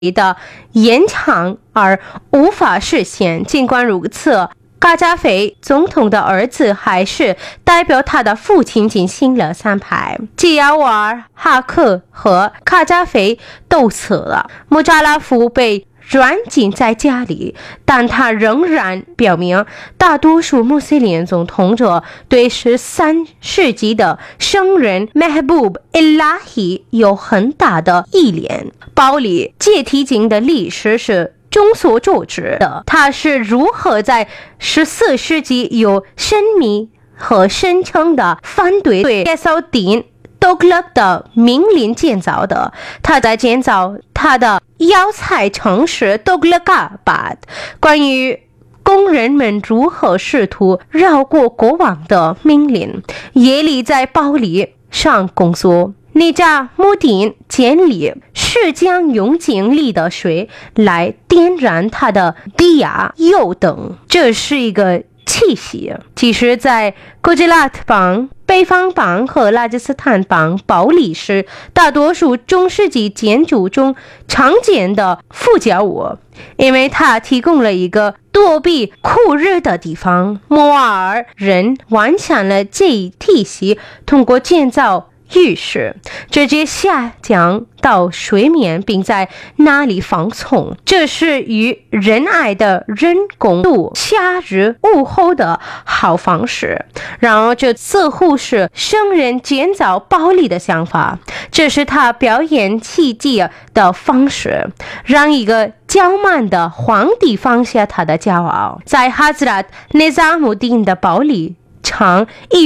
的延长而无法实现。尽管如此，卡扎菲总统的儿子还是代表他的父亲进行了参拜。吉亚瓦尔哈克和卡扎菲都死了，穆扎拉夫被软禁在家里，但他仍然表明大多数穆斯林总统者对13世纪的圣人 Mehboob Elahi 有很大的依恋。保里戒体经的历史是众所周知的，他是如何在14世纪有神秘和声称的反对耶稣丁多格勒的命令建造的。他在建造他的要塞城市多格勒嘎巴，关于工人们如何试图绕过国王的命令，耶利在保里上工作。尼扎穆丁建立是将用井里的水来点燃他的低压油灯，这是一个气息。其实在古吉拉特邦、北方邦和拉吉斯坦邦，保里是大多数中世纪建筑中常见的附加物，因为它提供了一个躲避酷热的地方。摩尔人完善了这一体系，通过建造浴室直接下降到水面，并在那里放松，这是与仁爱的人工度夏日午后的好方式。然而这似乎是圣人建造保里的想法，这是他表演奇迹的方式，让一个骄慢的皇帝放下他的骄傲。在哈兹拉特内扎姆丁的保里长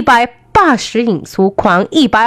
180英寸，宽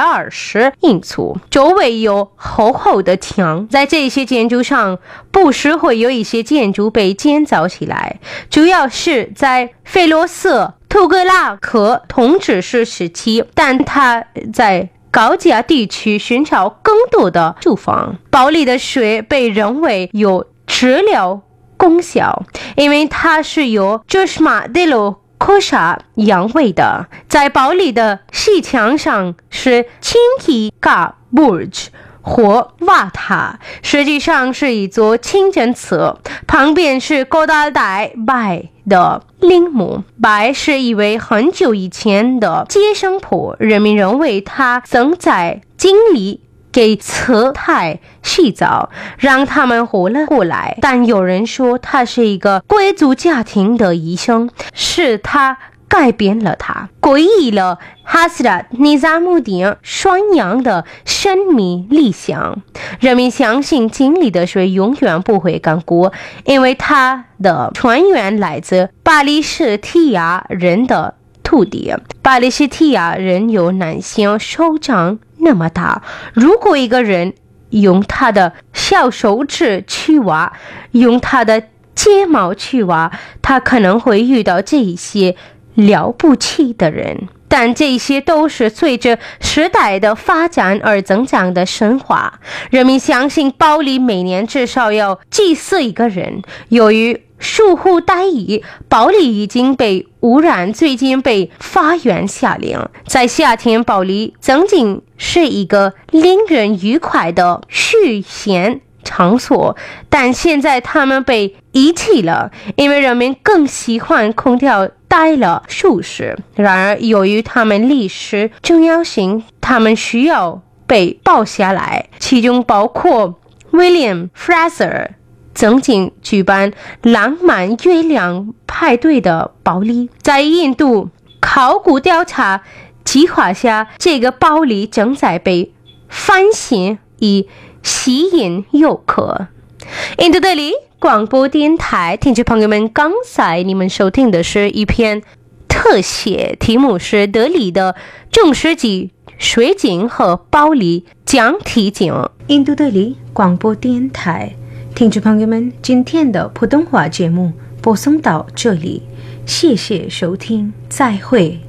120英寸，周围有厚厚的墙。在这些建筑上不时会有一些建筑被建造起来，主要是在菲罗斯图格拉克统治时期，但他在高加地区寻找更多的住房。保里的水被认为有治疗功效，因为它是由朱什马德罗科沙养胃的。在保里的西墙上是青提嘎布尔或瓦塔，实际上是一座清真寺，旁边是高达代拜的陵墓。拜是一位很久以前的接生婆，人们认为他曾在井里给慈太洗澡，让他们活了过来。但有人说他是一个贵族家庭的医生，是他改变了他，诡异了哈斯拉尼扎穆丁宣扬的神秘理想。人们相信井里的水永远不会干枯，因为它的泉源来自巴勒斯提亚人的土地。巴勒斯提亚人有男性手掌那么大，如果一个人用他的小手指去挖，用他的睫毛去挖，他可能会遇到这一些了不起的人。但这些都是随着时代的发展而增长的神话。人们相信保里每年至少要祭祀一个人。由于疏忽大意，保里已经被污染，最近被法院下令。在夏天，保里曾经是一个令人愉快的休闲场所，但现在他们被遗弃了，因为人们更喜欢空调待了舒适。然而由于他们历史重要性，他们需要被保下来，其中包括 William Fraser 曾经举办浪漫月亮派对的保里。在印度考古调查计划下，这个保里正在被翻新以吸引游客。印度德里广播电台听众朋友们，刚才你们收听的是一篇特写，题目是德里的中世纪水井和保里讲体井。印度德里广播电台听众朋友们，今天的普通话节目播送到这里，谢谢收听，再会。